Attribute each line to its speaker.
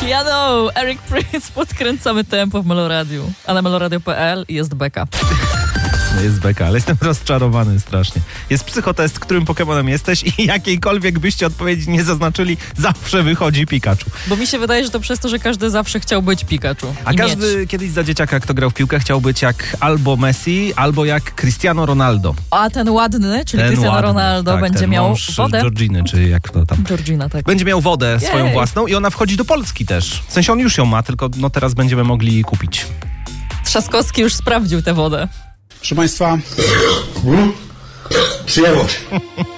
Speaker 1: Ja know, Eric Prince, podkręcamy tempo w Meloradiu. A na meloradio.pl jest beka.
Speaker 2: Jest beka, ale jestem rozczarowany strasznie. Jest psychotest, którym Pokemonem jesteś i jakiejkolwiek byście odpowiedzi nie zaznaczyli, zawsze wychodzi Pikachu.
Speaker 1: Bo mi się wydaje, że to przez to, że każdy zawsze chciał być Pikachu.
Speaker 2: A każdy kiedyś za dzieciaka, kto grał w piłkę, chciał być jak albo Messi, albo jak Cristiano Ronaldo.
Speaker 1: A ten ładny, czyli Cristiano Ronaldo,
Speaker 2: tak,
Speaker 1: będzie miał wodę.
Speaker 2: Georginy, czy jak to tam.
Speaker 1: Georgina, tak.
Speaker 2: Będzie miał wodę swoją własną i ona wchodzi do Polski też. W sensie on już ją ma, tylko teraz będziemy mogli kupić.
Speaker 1: Trzaskowski już sprawdził tę wodę.
Speaker 3: Proszę Państwa,
Speaker 4: Przyjęło się.